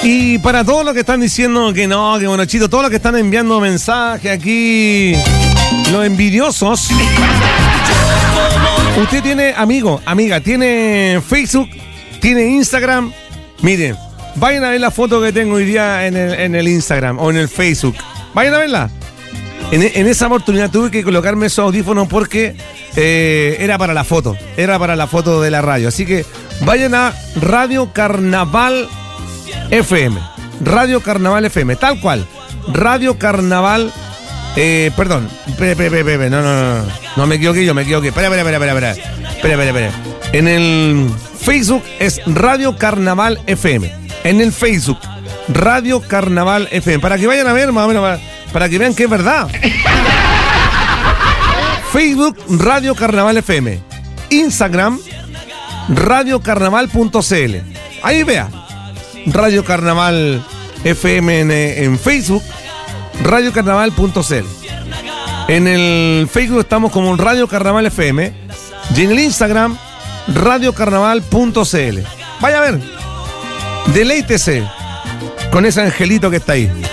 Y para todos los que están diciendo que no, que Monochito, todos los que están enviando mensajes aquí, los envidiosos. Usted tiene amiga, tiene Facebook, tiene Instagram. Miren, vayan a ver la foto que tengo hoy día en el Instagram o en el Facebook. Vayan a verla. En esa oportunidad tuve que colocarme esos audífonos porque era para la foto de la radio. Así que vayan a Radio Carnaval FM, Radio Carnaval FM, tal cual. Radio Carnaval, perdón, no me equivoqué, Espera. En el Facebook es Radio Carnaval FM. En el Facebook, Radio Carnaval FM. Para que vayan a ver, más o menos, para que vean que es verdad. Facebook, Radio Carnaval FM. Instagram, radiocarnaval.cl. Ahí vea. Radio Carnaval FM en Facebook, radiocarnaval.cl. En el Facebook estamos como Radio Carnaval FM y en el Instagram, radiocarnaval.cl. Vaya a ver, deleítese con ese angelito que está ahí.